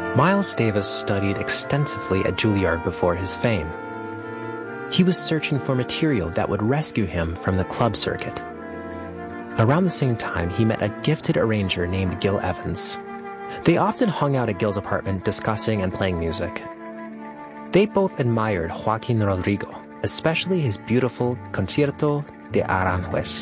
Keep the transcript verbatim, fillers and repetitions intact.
Miles Davis studied extensively at Juilliard before his fame. He was searching for material that would rescue him from the club circuit. Around the same time, he met a gifted arranger named Gil Evans. They often hung out at Gil's apartment discussing and playing music. They both admired Joaquin Rodrigo, especially his beautiful Concierto de Aranjuez.